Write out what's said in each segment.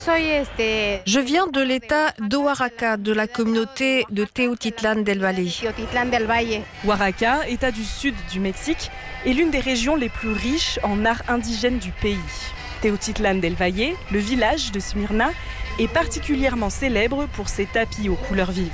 Je viens de l'état d'Oaxaca, de la communauté de Teotitlán del Valle. Oaxaca, état du sud du Mexique, est l'une des régions les plus riches en art indigène du pays. Teotitlán del Valle, le village de Smyrna, est particulièrement célèbre pour ses tapis aux couleurs vives.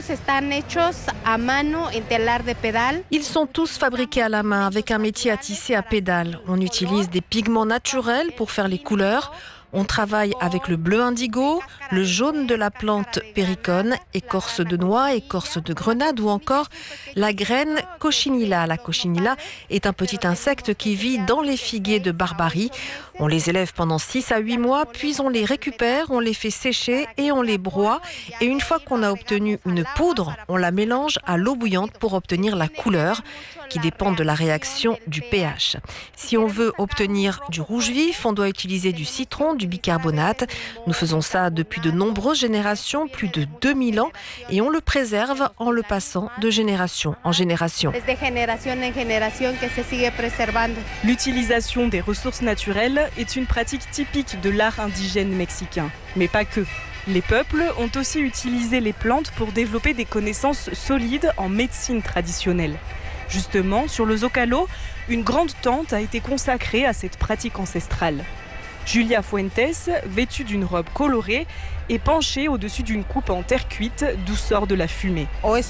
Ils sont tous fabriqués à la main avec un métier à tisser à pédales. On utilise des pigments naturels pour faire les couleurs. On travaille avec le bleu indigo, le jaune de la plante péricone, écorce de noix, écorce de grenade ou encore la graine cochinilla. La cochinilla est un petit insecte qui vit dans les figuiers de Barbarie. On les élève pendant 6 à 8 mois, puis on les récupère, on les fait sécher et on les broie. Et une fois qu'on a obtenu une poudre, on la mélange à l'eau bouillante pour obtenir la couleur qui dépend de la réaction du pH. Si on veut obtenir du rouge vif, on doit utiliser du citron, du bicarbonate. Nous faisons ça depuis de nombreuses générations, plus de 2000 ans, et on le préserve en le passant de génération en génération. L'utilisation des ressources naturelles est une pratique typique de l'art indigène mexicain, mais pas que. Les peuples ont aussi utilisé les plantes pour développer des connaissances solides en médecine traditionnelle. Justement, sur le Zocalo, une grande tente a été consacrée à cette pratique ancestrale. Julia Fuentes, vêtue d'une robe colorée, est penchée au-dessus d'une coupe en terre cuite d'où sort de la fumée.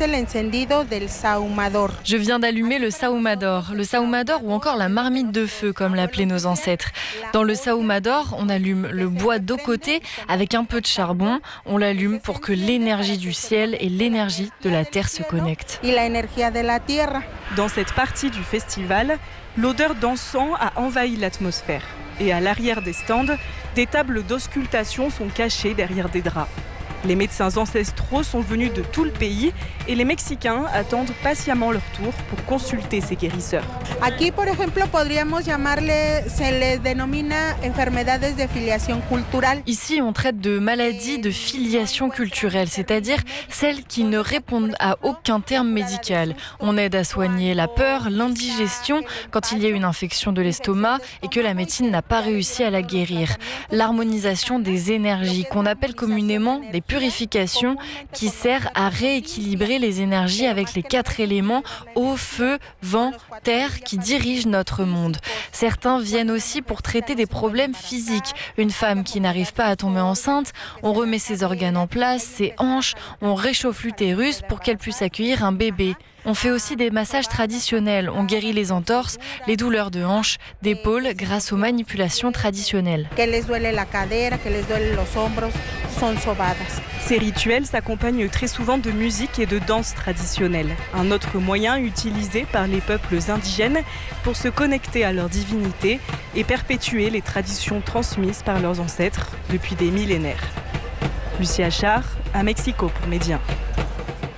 Je viens d'allumer le sahumador ou encore la marmite de feu comme l'appelaient nos ancêtres. Dans le sahumador, on allume le bois d'au côté avec un peu de charbon. On l'allume pour que l'énergie du ciel et l'énergie de la terre se connectent. Dans cette partie du festival, l'odeur d'encens a envahi l'atmosphère. Et à l'arrière des stands, des tables d'auscultation sont cachées derrière des draps. Les médecins ancestraux sont venus de tout le pays et les Mexicains attendent patiemment leur tour pour consulter ces guérisseurs. Aquí, por ejemplo, podríamos se les denomina enfermedades de filiación cultural. Ici, on traite de maladies de filiation culturelle, c'est-à-dire celles qui ne répondent à aucun terme médical. On aide à soigner la peur, l'indigestion, quand il y a une infection de l'estomac et que la médecine n'a pas réussi à la guérir. L'harmonisation des énergies, qu'on appelle communément des purification, qui sert à rééquilibrer les énergies avec les 4 éléments eau, feu, vent, terre qui dirigent notre monde. Certains viennent aussi pour traiter des problèmes physiques. Une femme qui n'arrive pas à tomber enceinte, on remet ses organes en place, ses hanches, on réchauffe l'utérus pour qu'elle puisse accueillir un bébé. On fait aussi des massages traditionnels. On guérit les entorses, les douleurs de hanches, d'épaules grâce aux manipulations traditionnelles. Ces rituels s'accompagnent très souvent de musique et de danse traditionnelle. Un autre moyen utilisé par les peuples indigènes pour se connecter à leur divinité et perpétuer les traditions transmises par leurs ancêtres depuis des millénaires. Lucie Achard, à Mexico pour Média.